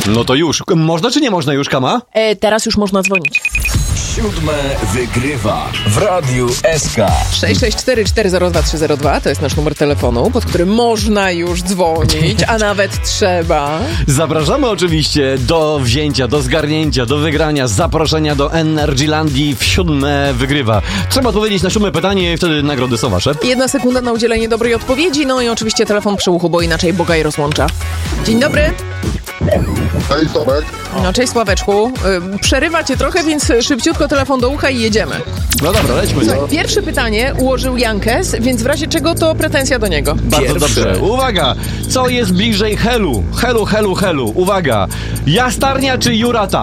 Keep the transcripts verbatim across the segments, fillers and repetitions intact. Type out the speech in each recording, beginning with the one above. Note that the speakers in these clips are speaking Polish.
No to już. Można czy nie można już, Kama? E, teraz już można dzwonić. Siódme wygrywa w Radiu S K. sześć sześć cztery cztery zero dwa trzy zero dwa to jest nasz numer telefonu, pod którym można już dzwonić, a nawet trzeba. Zapraszamy oczywiście do wzięcia, do zgarnięcia, do wygrania, zaproszenia do Energylandii w Siódme wygrywa. Trzeba odpowiedzieć na siódme pytanie i wtedy nagrody są wasze. Jedna sekunda na udzielenie dobrej odpowiedzi, no i oczywiście telefon przy uchu, bo inaczej Boga i rozłącza. Dzień dobry. Cześć, Tomek. No cześć Sławeczku. Y, Przerywa cię trochę, więc szybciutko telefon do ucha i jedziemy. No dobra, lećmy. Słuchaj, pierwsze pytanie ułożył Jankes, więc w razie czego to pretensja do niego. Bardzo Pierwsze. dobrze. Uwaga! Co jest bliżej Helu? Helu, Helu, Helu. Uwaga! Jastarnia czy Jurata?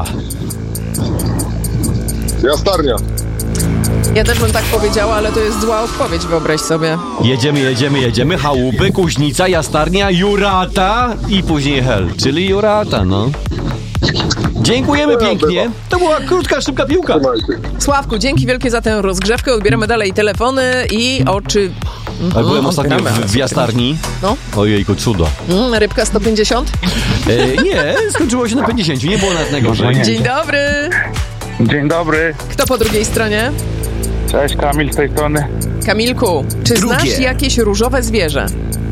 Jastarnia. Ja też bym tak powiedziała, ale to jest zła odpowiedź, wyobraź sobie. Jedziemy, jedziemy, jedziemy. Chałupy, Kuźnica, Jastarnia, Jurata i później Hel. Czyli Jurata, no. Dziękujemy pięknie. To była krótka, szybka piłka. Trzymajcie. Sławku, dzięki wielkie za tę rozgrzewkę. Odbieramy dalej telefony i oczy... A byłem ostatnio odbieramy. w, w Jastarni. No. Ojejku, cudo. Mm, rybka sto pięćdziesiąt. E, nie, skończyło się na pięćdziesiąt. Nie było nawet najgorzej. Dzień dobry. Dzień dobry, Kto po drugiej stronie? cześć, Kamil z tej strony. Kamilku, czy Drugie. znasz jakieś różowe zwierzę?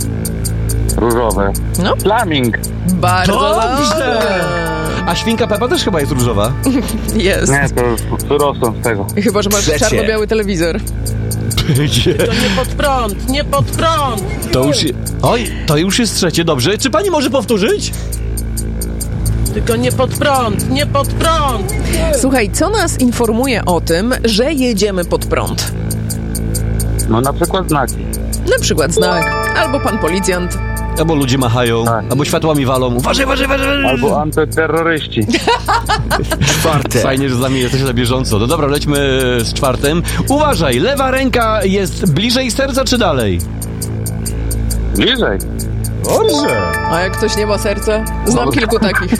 Różowe. No. Flaming. Bardzo Dobrze. dobrze. A świnka Pepa też chyba jest różowa. Jest. Nie, to, to rosną z tego. Chyba, że masz Trzecie. czarno-biały telewizor. Nie pod prąd, nie pod prąd! To już... Oj, to już jest trzecie, dobrze. Czy pani może powtórzyć? Tylko nie pod prąd, nie pod prąd! Słuchaj, co nas informuje o tym, że jedziemy pod prąd? No na przykład znaki. Na przykład znak, albo pan policjant. Albo ludzie machają, Tak. albo światłami walą. Uważaj, uważaj, uważaj. Albo antyterroryści. Czwarte. Fajnie, że z nami jesteś na bieżąco. No dobra, lećmy z czwartym. Uważaj, lewa ręka jest bliżej serca czy dalej? Bliżej. Dobrze. A jak ktoś nie ma serca? Znam kilku takich.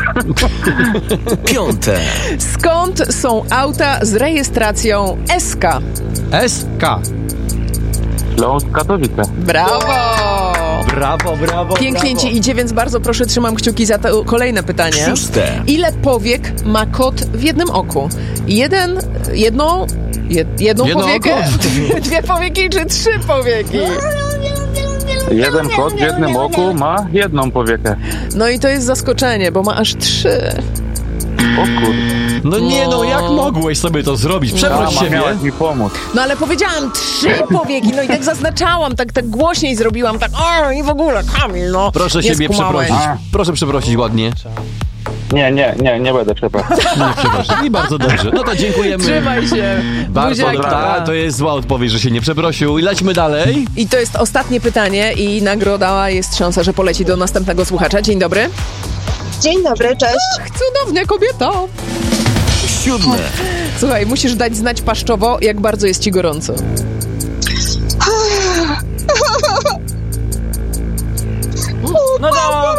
Piąte. Skąd są auta z rejestracją S K? S K. Śląsk, Katowice. Brawo! Brawo, brawo, Pięknie brawo. ci idzie, więc bardzo proszę, trzymam kciuki za to kolejne pytanie. Szóste. Ile powiek ma kot w jednym oku? Jeden, jedną, jed, jedną Jedno powiekę, oko. dwie powieki czy trzy powieki? Jeden kot w jednym oku ma jedną powiekę. No i to jest zaskoczenie, bo ma aż trzy. O kurde. No nie no, jak mogłeś sobie to zrobić? Przeproś Mama, siebie. miałaś mi pomóc. No ale powiedziałam trzy powieki, no i tak zaznaczałam, tak, tak głośniej zrobiłam, tak o i w ogóle, Kamil, no. Proszę nie siebie skumałeś. przeprosić. A. Proszę przeprosić ładnie. Nie, nie, nie, nie będę przepraszał. Nie przepraszam. I bardzo dobrze. No to dziękujemy. Trzymaj się. Bardzo Buziaki. dobra. To jest zła odpowiedź, że się nie przeprosił. I lećmy dalej. I to jest ostatnie pytanie i nagroda jest szansa, że poleci do następnego słuchacza. Dzień dobry. Dzień dobry, cześć. Ach, cudownie kobieta. Siódme. Słuchaj, musisz dać znać paszczowo, jak bardzo jest ci gorąco. No dobra!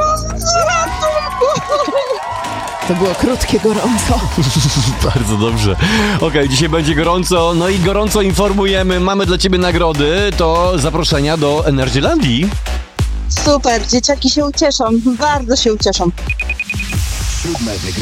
To było krótkie gorąco. Bardzo dobrze. Okej, dzisiaj będzie gorąco. No i gorąco informujemy. Mamy dla ciebie nagrody. To zaproszenia do Energylandii. Super, dzieciaki się ucieszą, bardzo się ucieszą. Siódme wygrywa.